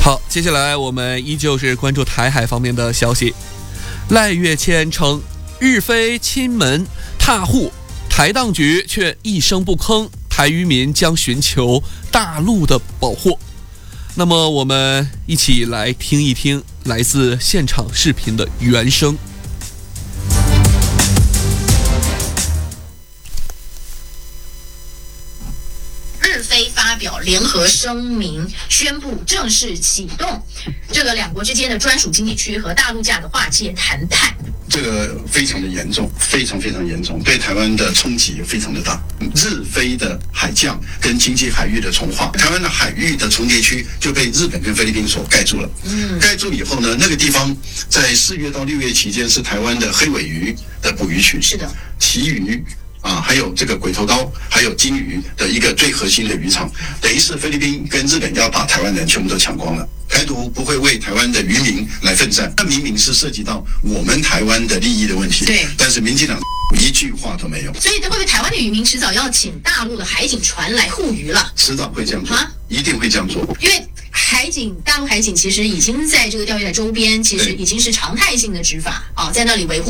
好，接下来我们依旧是关注台海方面的消息。赖岳谦称，日菲亲门踏户，台当局却一声不吭，台渔民将寻求大陆的保护。那么我们一起来听一听来自现场视频的原声。 日菲发表联合声明，宣布正式启动这个两国之间的专属经济区和大陆架的划界谈判。 这个非常的严重，非常严重，对台湾的冲击也非常的大。日菲的海降跟经济海域的重划，台湾的海域的重叠区就被日本跟菲律宾所盖住了。盖住以后呢，那个地方在4月到6月期间是台湾的黑尾鱼的捕鱼区， 是的， 旗鱼。还有这个鬼头刀，还有金鱼的一个最核心的渔场，等于是菲律宾跟日本要把台湾人全部都抢光了。台独不会为台湾的渔民来奋战，那明明是涉及到我们台湾的利益的问题。 对， 但是民进党一句话都没有。 所以会不会台湾的渔民迟早要请大陆的海警船来护渔了？ 迟早会这样做，一定会这样做。 因为大陆海警其实已经在这个钓鱼台周边，其实已经是常态性的执法啊，在那里维护